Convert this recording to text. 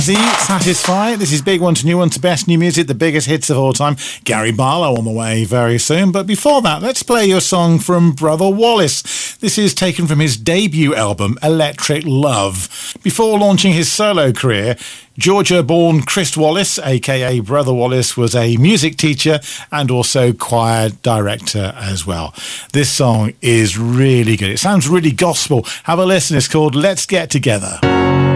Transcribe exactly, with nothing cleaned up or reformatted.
Satisfy. This is Big One to New One to Best New Music, the biggest hits of all time. Gary Barlow on the way very soon. But before that, let's play your song from Brother Wallace. This is taken from his debut album, Electric Love. Before launching his solo career, Georgia-born Chris Wallace, aka Brother Wallace, was a music teacher and also choir director as well. This song is really good. It sounds really gospel. Have a listen. It's called Let's Get Together.